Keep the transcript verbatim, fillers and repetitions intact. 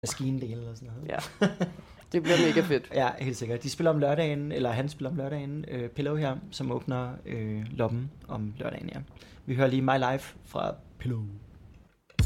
maskindele eller sådan noget. Ja, det bliver mega fedt. Ja, helt sikkert. De spiller om lørdagen, eller han spiller om lørdagen, øh, Pillow her, som åbner øh, loppen om lørdagen, ja. Vi hører lige My Life fra Pillow.